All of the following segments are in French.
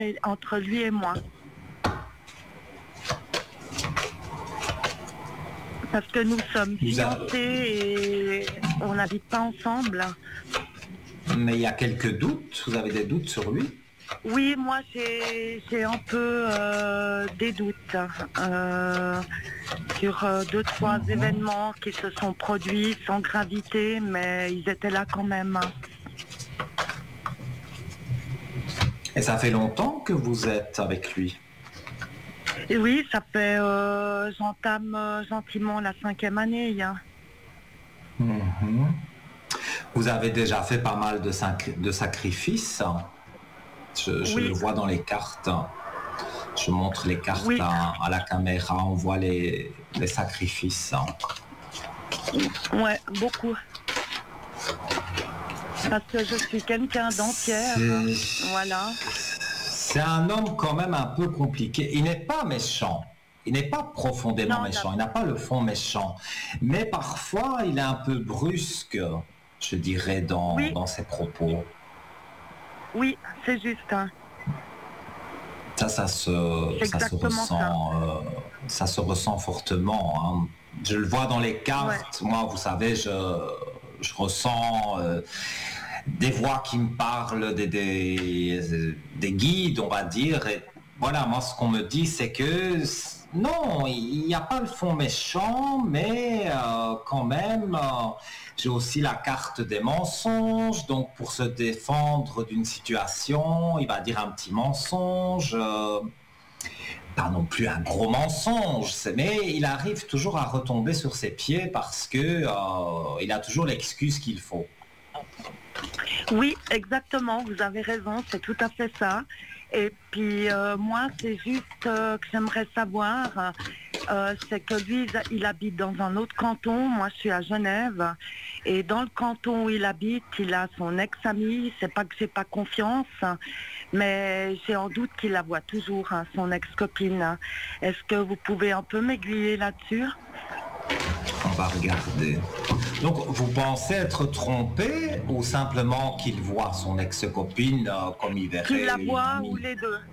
entre lui et moi. Parce que nous sommes fiancés et on n'habite pas ensemble. Mais il y a quelques doutes, vous avez des doutes sur lui? Oui, moi j'ai un peu des doutes sur deux, trois événements qui se sont produits sans gravité, mais ils étaient là quand même. Et ça fait longtemps que vous êtes avec lui? Et oui, ça fait, j'entame gentiment la 5e année. Vous avez déjà fait pas mal de sacrifices. Je le vois dans les cartes. Je montre les cartes à la caméra, on voit les sacrifices. Ouais, beaucoup. Parce que je suis quelqu'un d'entière. Voilà. C'est un homme quand même un peu compliqué. Il n'est pas méchant. Il n'est pas profondément méchant. Il n'a pas le fond méchant. Mais parfois, il est un peu brusque, je dirais, dans ses propos. Oui, c'est juste. Ça se ressent fortement. Je le vois dans les cartes. Moi, vous savez, je ressens des voix qui me parlent, des guides, on va dire. Et voilà, moi, ce qu'on me dit, c'est que non, il n'y a pas le fond méchant, mais quand même, j'ai aussi la carte des mensonges. Donc, pour se défendre d'une situation, il va dire un petit mensonge. Pas non plus un gros mensonge, mais il arrive toujours à retomber sur ses pieds parce que il a toujours l'excuse qu'il faut. Oui, exactement, vous avez raison, c'est tout à fait ça. Et puis moi, c'est juste que j'aimerais savoir, c'est que lui, il habite dans un autre canton, moi je suis à Genève, et dans le canton où il habite, il a son ex-amie, c'est pas que j'ai pas confiance, mais j'ai en doute qu'il la voit toujours, son ex-copine. Est-ce que vous pouvez un peu m'aiguiller là-dessus ? On va regarder. Donc, vous pensez être trompé ou simplement qu'il voit son ex-copine comme il verrait qu'il la voit ou les deux.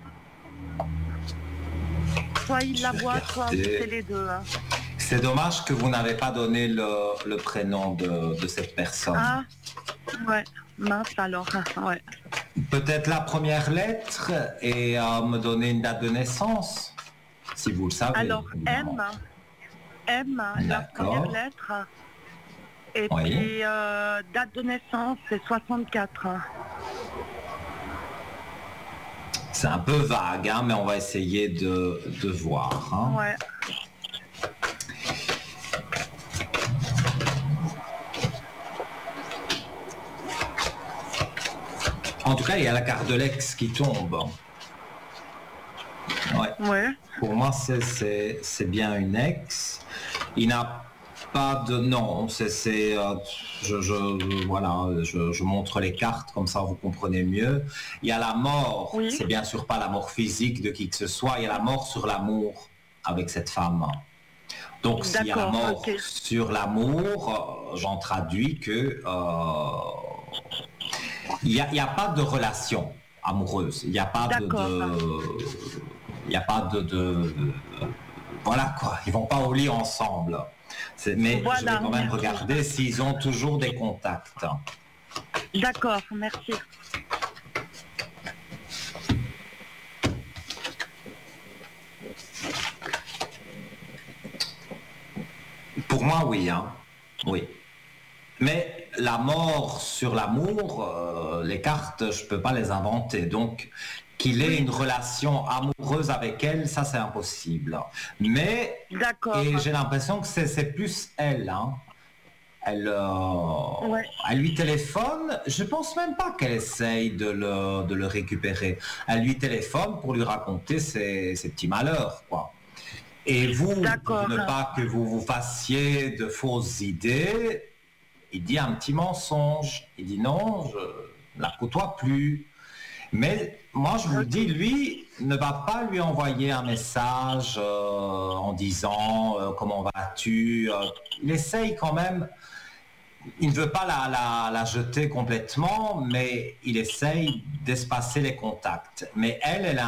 Soit il la voit, soit c'est les deux. C'est dommage que vous n'avez pas donné le prénom de cette personne. Ah, ouais, mince alors, ouais. Peut-être la première lettre et me donner une date de naissance, si vous le savez. Alors, M, la première lettre. Et puis, date de naissance, c'est 64. C'est un peu vague, mais on va essayer de voir. Ouais. En tout cas, il y a la carte de l'ex qui tombe. Ouais. Pour moi, c'est bien une ex. Il n'a pas de non. Je montre les cartes comme ça vous comprenez mieux. Il y a la mort. Oui. C'est bien sûr pas la mort physique de qui que ce soit. Il y a la mort sur l'amour avec cette femme. Donc s'il y a la mort sur l'amour, j'en traduis que il y a pas de relation amoureuse. Il n'y a pas il n'y a pas de voilà quoi, ils vont pas au lit ensemble. Mais je vais quand même regarder s'ils ont toujours des contacts. D'accord, merci. Pour moi, oui, oui. Mais la mort sur l'amour, les cartes, je peux pas les inventer. Donc, qu'il ait une relation amoureuse avec elle, ça c'est impossible. Mais et j'ai l'impression que c'est plus elle. Elle lui téléphone. Je pense même pas qu'elle essaye de le récupérer. Elle lui téléphone pour lui raconter ses petits malheurs, quoi. Et vous, pour ne pas que vous vous fassiez de fausses idées, il dit un petit mensonge. Il dit non, je la côtoie plus. Mais moi, je vous dis, lui ne va pas lui envoyer un message en disant comment vas-tu. Il essaye quand même il ne veut pas la jeter complètement, mais il essaye d'espacer les contacts. Mais elle